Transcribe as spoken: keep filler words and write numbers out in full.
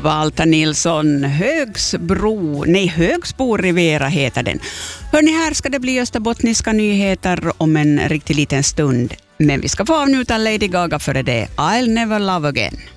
Walter Nilsson, Högsbro, nej Högsbo Rivera heter den. Hörrni, här ska det bli österbottniska nyheter om en riktigt liten stund. Men vi ska få avnjuta Lady Gaga före det. I'll never love again.